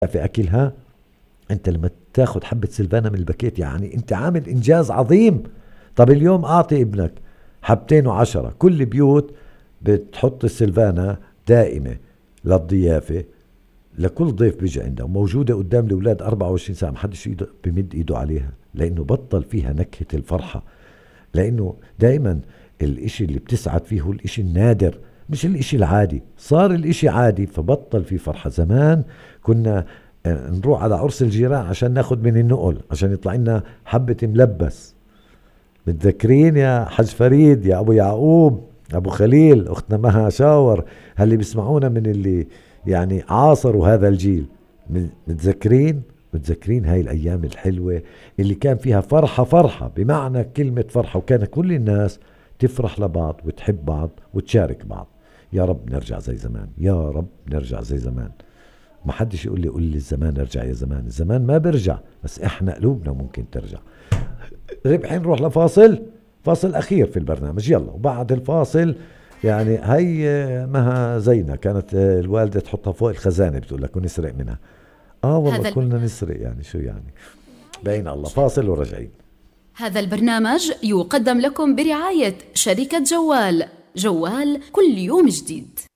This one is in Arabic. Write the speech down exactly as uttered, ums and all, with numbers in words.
في أكلها. أنت لما تاخد حبة سلفانا من الباكيت يعني أنت عامل إنجاز عظيم. طب اليوم أعطي ابنك حبتين وعشرة. كل بيوت بتحط السلفانا دائمة للضيافة، لكل ضيف بيجي عندها، موجودة قدام الأولاد أربعة وعشرين ساعة، محدش إيده بمد إيده عليها، لأنه بطل فيها نكهة الفرحة. لأنه دائما الإشي اللي بتسعد فيه هو الإشي النادر، مش الإشي العادي. صار الإشي عادي فبطل فيه فرحة. زمان كنا نروح على عرس الجيران عشان ناخد من النقل، عشان يطلع لنا حبة ملبس. متذكرين يا حج فريد، يا أبو يعقوب، أبو خليل، أختنا مها شاور، هاللي بيسمعونا من اللي يعني عاصروا هذا الجيل؟ متذكرين متذكرين هاي الأيام الحلوة اللي كان فيها فرحة فرحة بمعنى كلمة فرحة، وكان كل الناس تفرح لبعض وتحب بعض وتشارك بعض. يا رب نرجع زي زمان، يا رب نرجع زي زمان. ما حدش يقول لي قول لي الزمان ارجع يا زمان، الزمان ما برجع، بس احنا قلوبنا ممكن ترجع. ربحين نروح لفاصل، فاصل أخير في البرنامج، يلا. وبعد الفاصل يعني هي مها زينة كانت الوالدة تحطها فوق الخزانة بتقول لك ونسرق منها. اه والله كلنا نسرق، يعني شو يعني، بين الله. فاصل ورجعين. هذا البرنامج يقدم لكم برعاية شركة جوال، جوال كل يوم جديد.